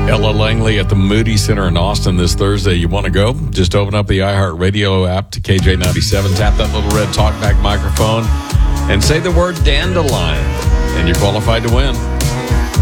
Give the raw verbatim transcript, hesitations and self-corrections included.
Ella Langley at the Moody Center in Austin this Thursday. You want to go? Just open up the iHeartRadio app to K J ninety-seven, tap that little red talkback microphone, and say the word dandelion, and you're qualified to win.